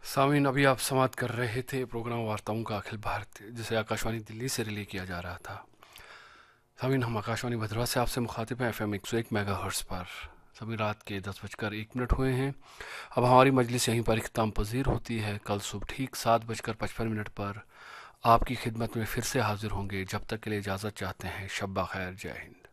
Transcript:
सामीन, अभी आप समाप्त कर रहे थे प्रोग्राम वार्ताओं का अखिल भारतीय, जिसे आकाशवाणी दिल्ली से रिले किया जा रहा था। सामीन, हम आकाशवाणी भद्रवा से आपसे मुखातिब हैं FM 101 मेगा हर्ट्स पर। सभी रात के 10 बजकर 1 मिनट हुए हैं। अब हमारी मजलिस यहीं पर इख्ताम पजीर होती है। कल सुबह ठीक 7 बजकर 55 मिनट पर आपकी खिदमत में फिर से हाजिर होंगे। जब तक के लिए इजाज़त चाहते हैं। शब खैर, जय हिंद।